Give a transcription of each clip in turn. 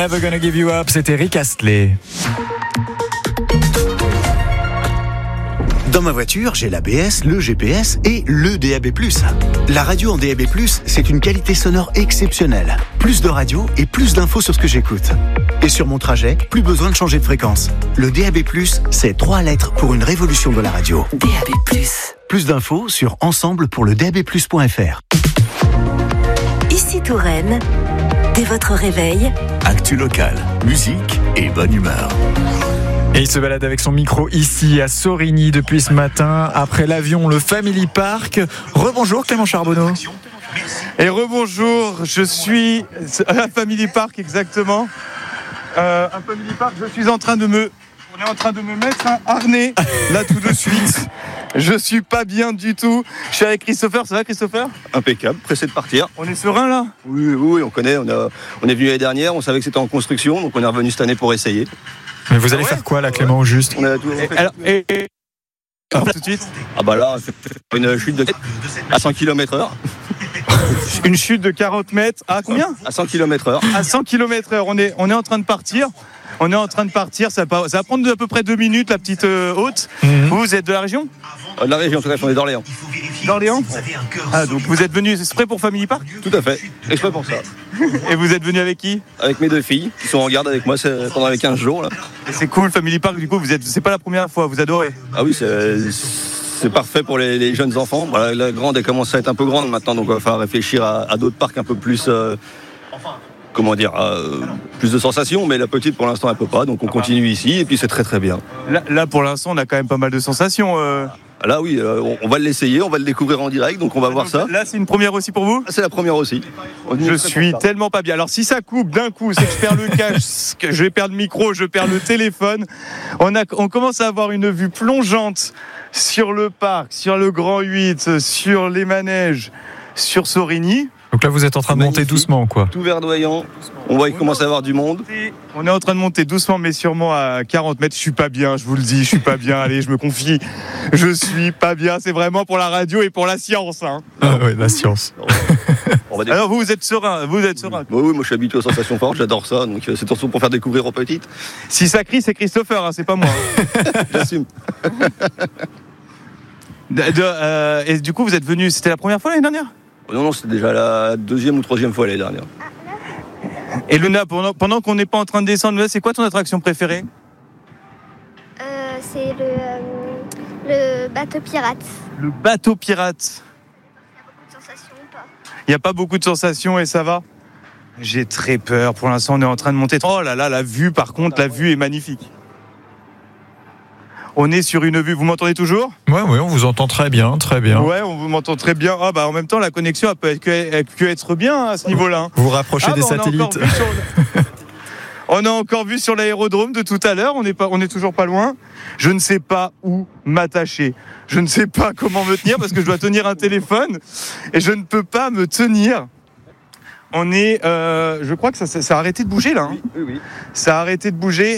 Never Gonna Give You Up, c'était Rick Astley. Dans ma voiture, j'ai l'ABS, le GPS et le DAB+. La radio en DAB+, c'est une qualité sonore exceptionnelle. Plus de radio et plus d'infos sur ce que j'écoute. Et sur mon trajet, plus besoin de changer de fréquence. Le DAB+, c'est 3 lettres pour une révolution de la radio. DAB+. Plus d'infos sur ensemble-pour-le-DAB+.fr. Ici Touraine, dès votre réveil, Actu locale, musique et bonne humeur. Et il se balade avec son micro ici à Sorigny depuis ce matin, après l'avion, le Family Park. Rebonjour Clément Charbonneau. Et rebonjour, je suis à Family Park exactement. Un Family Park, on est en train de me mettre un harnais là tout de suite. Je suis pas bien du tout. Je suis avec Christopher, ça va Christopher ? Impeccable, pressé de partir. On est serein là ? Oui, on connaît, on est venu l'année dernière, on savait que c'était en construction, donc on est revenu cette année pour essayer. Mais vous allez faire quoi là Clément au juste ? On a tout fait. Alors, tout de suite. Ah bah là, c'est une chute de à 100 km/h. Une chute de 40 mètres à combien ? À 100 km/h. À 100 km/h. On est en train de partir. Ça va prendre à peu près 2 minutes, la petite haute. Vous êtes de la région ? De la région, tout à fait, on est d'Orléans. D'Orléans ? Ah, donc vous êtes venu exprès pour Family Park ? Tout à fait, exprès pour ça. Et vous êtes venu avec qui ? Avec mes 2 filles, qui sont en garde avec moi pendant les 15 jours. Là. Et c'est cool, Family Park, du coup, c'est pas la première fois, vous adorez ? Ah oui, c'est parfait pour les jeunes enfants. Voilà, la grande, elle commence à être un peu grande maintenant, donc il va falloir réfléchir à d'autres parcs un peu plus... plus de sensations, mais la petite pour l'instant elle peut pas, donc on continue ici et puis c'est très très bien. Là pour l'instant on a quand même pas mal de sensations. Là oui, on va l'essayer, on va le découvrir en direct, donc on va voir ça. Là c'est une première aussi pour vous ? C'est la première aussi. Je suis tellement pas bien. Alors si ça coupe d'un coup, c'est que je perds le cache, que je vais perdre le micro, je perds le téléphone. On commence à avoir une vue plongeante sur le parc, sur le Grand 8, sur les manèges, sur Sorigny. Donc là vous êtes en train de monter doucement quoi. Tout verdoyant, on voit qu'il commence à avoir du monde. On est en train de monter doucement mais sûrement à 40 mètres. Je suis pas bien, je vous le dis, je suis pas bien. Allez, je me confie, je suis pas bien. C'est vraiment pour la radio et pour la science. Hein. Ah oui, la science. Alors vous êtes serein, Oui, moi je suis habitué aux sensations fortes, j'adore ça. Donc c'est surtout pour faire découvrir aux petites. Si ça crie, c'est Christopher, hein, c'est pas moi. J'assume. Et du coup vous êtes venu, c'était la première fois l'année dernière ? Non, c'était déjà la 2e ou 3e fois l'année dernière. Et Luna, pendant qu'on n'est pas en train de descendre, là, c'est quoi ton attraction préférée ? C'est le bateau pirate. Le bateau pirate. Il n'y a pas Il n'y a pas beaucoup beaucoup de sensations ou pas ? de sensations et ça va ? J'ai très peur. Pour l'instant, on est en train de monter. Oh là là, la vue, par contre, la vue est magnifique. On est sur une vue. Vous m'entendez toujours ? Ouais, on vous entend très bien, très bien. Ouais, on vous m'entend très bien. Ah bah en même temps, la connexion elle peut être bien à ce niveau-là. Vous vous rapprochez des satellites. On a encore vu sur l'aérodrome de tout à l'heure. On est toujours pas loin. Je ne sais pas où m'attacher. Je ne sais pas comment me tenir parce que je dois tenir un téléphone et je ne peux pas me tenir. On est, je crois que ça a arrêté de bouger là. Hein. Oui. Ça a arrêté de bouger.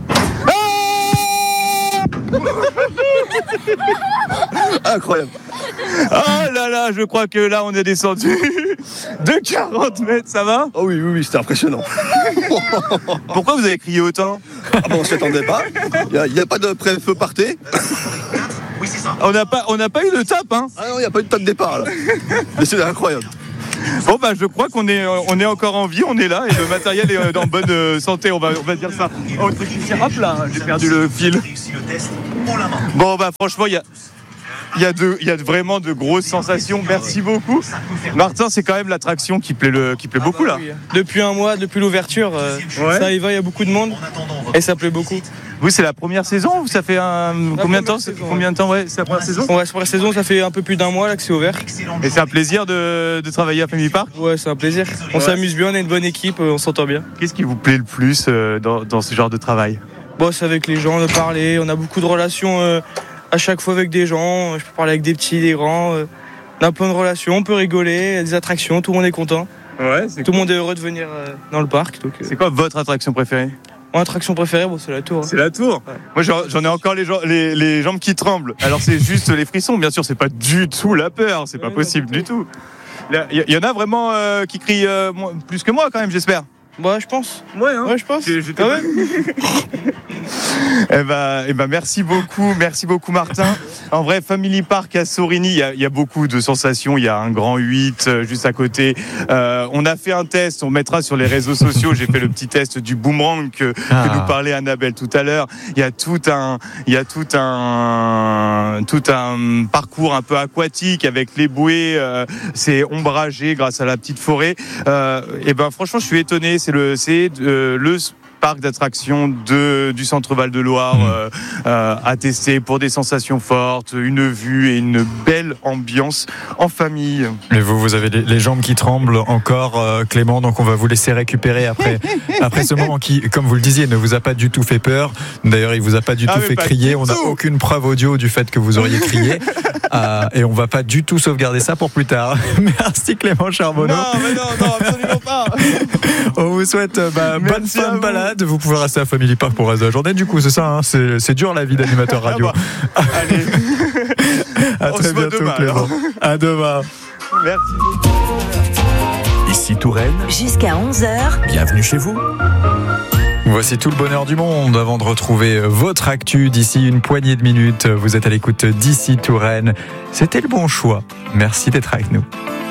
Incroyable. Oh là là, je crois que là on est descendu de 40 mètres, ça va ? Oh oui, c'était impressionnant. Pourquoi vous avez crié autant ? On s'y attendait pas. Il n'y a pas de pré-feu parté. On n'a pas eu de tape, hein ? Ah non, il n'y a pas eu de tas de départ là. Mais c'est incroyable. Bon bah je crois qu'on est encore en vie, on est là et le matériel est en bonne santé, on va dire ça. Oh, hop là, j'ai perdu le fil. Bon bah franchement il y a vraiment de grosses sensations. Merci beaucoup. Martin, c'est quand même l'attraction qui plaît beaucoup là. Depuis un mois, depuis l'ouverture, ça y va, il y a beaucoup de monde et ça plaît beaucoup. Oui, c'est la première saison ou ça fait combien de temps ? Ouais, c'est la première saison ? Ouais, c'est la première saison, ça fait un peu plus d'un mois là que c'est ouvert. Et c'est un plaisir de travailler à Family Park ? Ouais, c'est un plaisir. On s'amuse bien, on a une bonne équipe, on s'entend bien. Qu'est-ce qui vous plaît le plus dans ce genre de travail ? Bon, c'est avec les gens, de parler, on a beaucoup de relations à chaque fois avec des gens. Je peux parler avec des petits, des grands. On a plein de relations, on peut rigoler, il y a des attractions, tout le monde est content. Ouais, tout le monde est heureux de venir dans le parc. Donc, c'est quoi votre attraction préférée ? Mon attraction préférée, c'est la tour. C'est la tour. Ouais. Moi, j'en ai encore les jambes qui tremblent. Alors, c'est juste les frissons. Bien sûr, c'est pas du tout la peur. C'est pas possible du tout. Il y en a vraiment qui crient plus que moi, quand même, j'espère. Bah, je pense. Ouais, hein. Ouais, je pense. Ah ouais. Eh ben, merci beaucoup Martin. En vrai, Family Park à Sorigny, il y a beaucoup de sensations. Il y a un grand 8 juste à côté. On a fait un test, on mettra sur les réseaux sociaux. J'ai fait le petit test du boomerang que nous parlait Annabelle tout à l'heure. Il y a tout un parcours un peu aquatique avec les bouées. C'est ombragé grâce à la petite forêt. Et ben franchement, je suis étonné. C'est le parc d'attractions du centre Val-de-Loire à tester pour des sensations fortes, une vue et une belle ambiance en famille. Mais vous avez les jambes qui tremblent encore, Clément, donc on va vous laisser récupérer après ce moment qui, comme vous le disiez, ne vous a pas du tout fait peur. D'ailleurs, il vous a pas du tout fait crier. On n'a aucune preuve audio du fait que vous auriez crié. Et on va pas du tout sauvegarder ça pour plus tard. Merci Clément Charbonneau. Non, absolument pas. On vous souhaite bonne fin de balade. Vous pouvez rester à Family Park pour le reste de la journée. Du coup, c'est ça, hein, c'est dur la vie d'animateur radio. Allez, à très bientôt, demain, Clément. Alors. À demain. Merci. Ici Touraine. Jusqu'à 11h. Bienvenue chez vous. Voici tout le bonheur du monde avant de retrouver votre actu d'ici une poignée de minutes. Vous êtes à l'écoute d'ici Touraine. C'était le bon choix. Merci d'être avec nous.